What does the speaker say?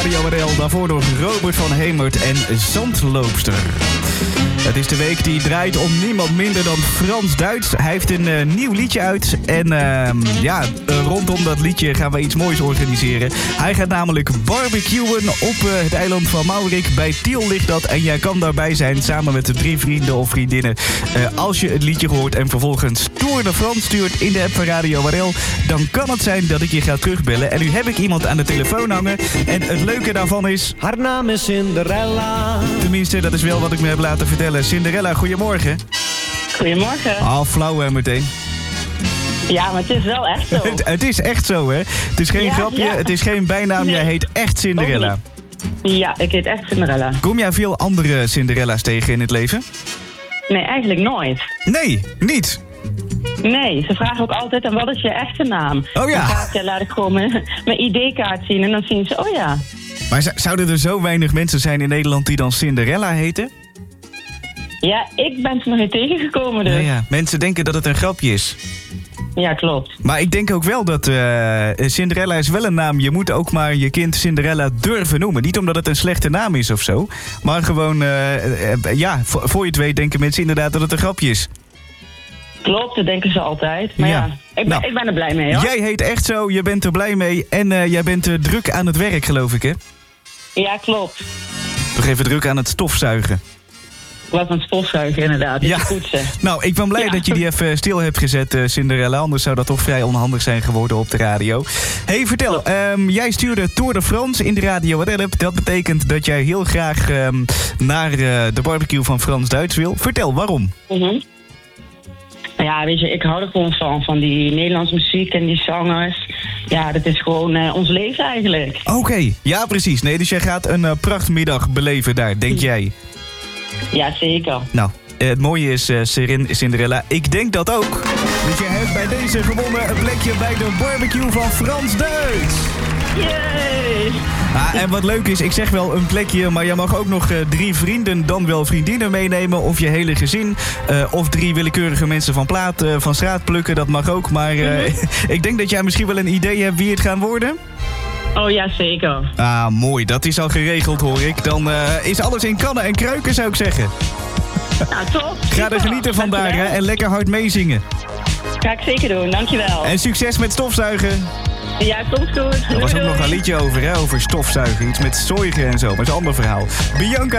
Radio RL. Daarvoor nog Robert van Hemert en Zandloopster. Het is de week die draait om niemand minder dan Frans Duits. Hij heeft een nieuw liedje uit. En rondom dat liedje gaan we iets moois organiseren. Hij gaat namelijk barbecuen op het eiland van Maurik. Bij Tiel ligt dat. En jij kan daarbij zijn samen met de 3 vrienden of vriendinnen. Als je het liedje hoort en vervolgens Tour de France stuurt in de app van Radio RL... dan kan het zijn dat ik je ga terugbellen. En nu heb ik iemand aan de telefoon hangen. En het leuke daarvan is... haar naam is Cinderella. Tenminste, dat is wel wat ik me heb laten vertellen. Cinderella, goedemorgen. Goedemorgen. Flauw hè, meteen. Ja, maar het is wel echt zo. Het is echt zo, hè? Het is geen grapje, ja. Het is geen bijnaam, Nee. Jij heet echt Cinderella. Ja, ik heet echt Cinderella. Kom jij veel andere Cinderella's tegen in het leven? Nee, eigenlijk nooit. Nee, niet. Nee, ze vragen ook altijd, en wat is je echte naam? Oh ja. Dan laat ik gewoon mijn ID-kaart zien en dan zien ze, oh ja. Maar zouden er zo weinig mensen zijn in Nederland die dan Cinderella heten? Ja, ik ben ze nog niet tegengekomen dus. Ja. Mensen denken dat het een grapje is. Ja, klopt. Maar ik denk ook wel dat Cinderella is wel een naam. Je moet ook maar je kind Cinderella durven noemen. Niet omdat het een slechte naam is of zo. Maar gewoon, voor je het weet denken mensen inderdaad dat het een grapje is. Klopt, dat denken ze altijd. Maar ja, ik ben er blij mee hoor. Jij heet echt zo, je bent er blij mee. En jij bent druk aan het werk, geloof ik, hè? Ja, klopt. Nog even druk aan het stofzuigen. Ik was aan het stofzuigen inderdaad, dus poetsen. Nou, ik ben blij dat je die even stil hebt gezet, Cinderella. Anders zou dat toch vrij onhandig zijn geworden op de radio. Hey, vertel, jij stuurde Tour de France in de Radio RL. Dat betekent dat jij heel graag naar de barbecue van Frans Duits wil. Vertel, waarom? Ja, weet je, ik hou er gewoon van die Nederlandse muziek en die zangers. Ja, dat is gewoon ons leven eigenlijk. Oké, ja precies. Nee, dus jij gaat een prachtmiddag beleven daar, denk jij? Ja, zeker. Nou, het mooie is, Cinderella, ik denk dat ook. Dus je hebt bij deze gewonnen een plekje bij de barbecue van Frans Duits. Yay! En wat leuk is, ik zeg wel een plekje, maar jij mag ook nog 3 vrienden, dan wel vriendinnen meenemen. Of je hele gezin. Of 3 willekeurige mensen van straat plukken, dat mag ook. Maar ik denk dat jij misschien wel een idee hebt wie het gaan worden. Oh ja, zeker. Ah, mooi. Dat is al geregeld, hoor ik. Dan is alles in kannen en kruiken, zou ik zeggen. Nou, top. Ga er genieten van daar, hè, en lekker hard meezingen. Ga ik zeker doen, dankjewel. En succes met stofzuigen. Ja, komt goed. Er was ook nog een liedje over, hè, over stofzuigen. Iets met zoigen en zo, maar dat is een ander verhaal. Bianca.